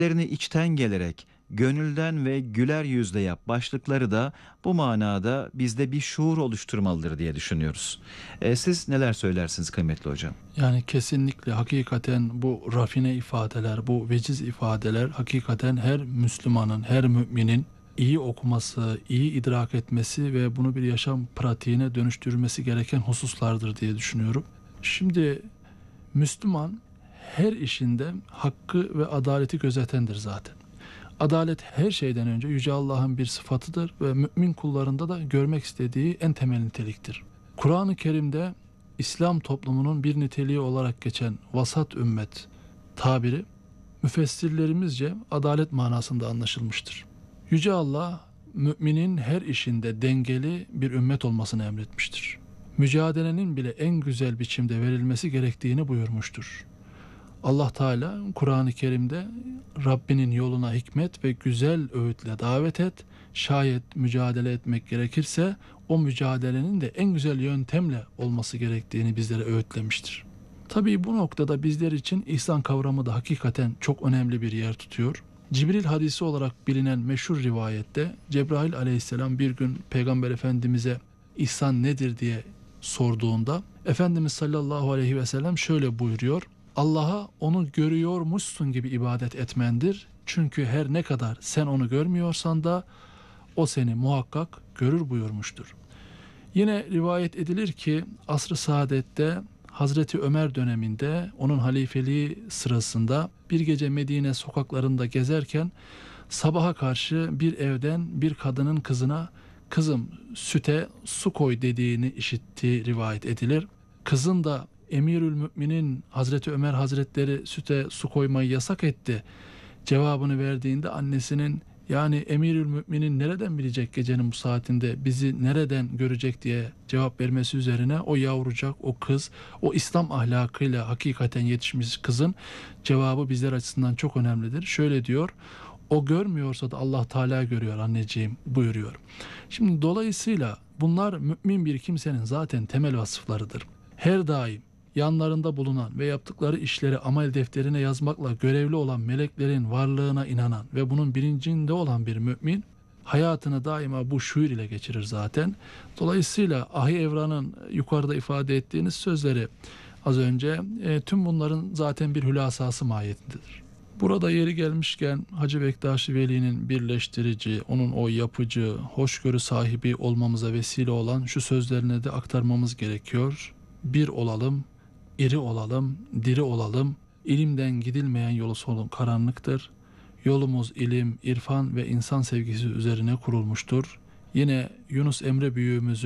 içten gelerek, gönülden ve güler yüzle yap başlıkları da bu manada bizde bir şuur oluşturmalıdır diye düşünüyoruz. Siz neler söylersiniz kıymetli hocam? Yani kesinlikle hakikaten bu rafine ifadeler, bu veciz ifadeler hakikaten her Müslümanın, her müminin iyi okuması, iyi idrak etmesi ve bunu bir yaşam pratiğine dönüştürmesi gereken hususlardır diye düşünüyorum. Şimdi Müslüman her işinde hakkı ve adaleti gözetendir zaten. Adalet her şeyden önce Yüce Allah'ın bir sıfatıdır ve mümin kullarında da görmek istediği en temel niteliktir. Kur'an-ı Kerim'de İslam toplumunun bir niteliği olarak geçen vasat ümmet tabiri müfessirlerimizce adalet manasında anlaşılmıştır. Yüce Allah müminin her işinde dengeli bir ümmet olmasını emretmiştir. Mücadelenin bile en güzel biçimde verilmesi gerektiğini buyurmuştur. Allah Teala Kur'an-ı Kerim'de Rabbinin yoluna hikmet ve güzel öğütle davet et. Şayet mücadele etmek gerekirse o mücadelenin de en güzel yöntemle olması gerektiğini bizlere öğütlemiştir. Tabii bu noktada bizler için ihsan kavramı da hakikaten çok önemli bir yer tutuyor. Cibril hadisi olarak bilinen meşhur rivayette Cebrail aleyhisselam bir gün Peygamber Efendimiz'e ihsan nedir diye sorduğunda Efendimiz sallallahu aleyhi ve sellem şöyle buyuruyor: Allah'a onu görüyormuşsun gibi ibadet etmendir. Çünkü her ne kadar sen onu görmüyorsan da o seni muhakkak görür buyurmuştur. Yine rivayet edilir ki asr-ı saadette Hazreti Ömer döneminde onun halifeliği sırasında bir gece Medine sokaklarında gezerken sabaha karşı bir evden bir kadının kızına kızım süte su koy dediğini işittiği rivayet edilir. Kızın da Emirül Müminin Hazreti Ömer Hazretleri süte su koymayı yasak etti cevabını verdiğinde annesinin yani Emirül Müminin nereden bilecek gecenin bu saatinde bizi nereden görecek diye cevap vermesi üzerine o yavrucak, o kız, o İslam ahlakıyla hakikaten yetişmiş kızın cevabı bizler açısından çok önemlidir. Şöyle diyor: o görmüyorsa da Allah Teala görüyor anneciğim buyuruyor. Şimdi dolayısıyla bunlar mümin bir kimsenin zaten temel vasıflarıdır. Her daim yanlarında bulunan ve yaptıkları işleri amel defterine yazmakla görevli olan meleklerin varlığına inanan ve bunun bilincinde olan bir mümin hayatını daima bu şuur ile geçirir zaten. Dolayısıyla Ahi Evran'ın yukarıda ifade ettiğiniz sözleri az önce tüm bunların zaten bir hülasası mahiyetindedir. Burada yeri gelmişken Hacı Bektaşi Veli'nin birleştirici, onun o yapıcı, hoşgörü sahibi olmamıza vesile olan şu sözlerine de aktarmamız gerekiyor. Bir olalım, iri olalım, diri olalım. İlimden gidilmeyen yolu sonu karanlıktır. Yolumuz ilim, irfan ve insan sevgisi üzerine kurulmuştur. Yine Yunus Emre büyüğümüzün